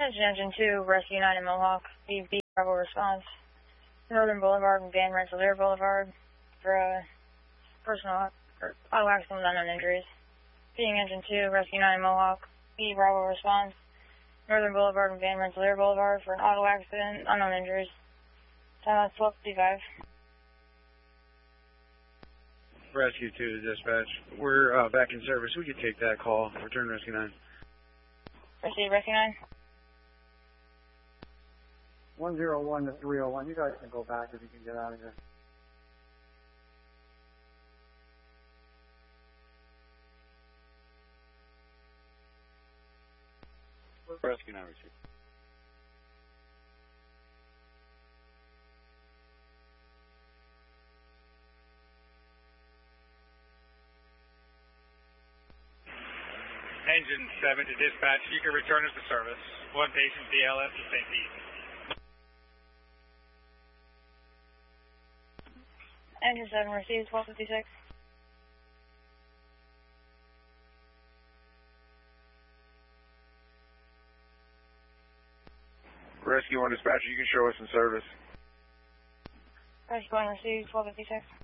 Engine 2, Rescue 9 in Mohawk. BB Bravo response. Northern Boulevard and Van Rensselaer Boulevard for a personal or auto accident with unknown injuries. Being Engine 2, Rescue 9 in Mohawk. BB Bravo response. Northern Boulevard and Van Rensselaer Boulevard for an auto accident, unknown injuries. Time is 12:55. Rescue 2 dispatch. We're back in service. We could take that call. Return Rescue 9. Receive Rescue 9. 101 to 301. You guys can go back if you can get out of here. Rescue 9 received. Engine 7 to dispatch. You can return us to service. One patient BLS to St. Pete. Engine 7 received 12:56. Rescue 1 dispatcher, you can show us in service. Rescue 1 received 12:56.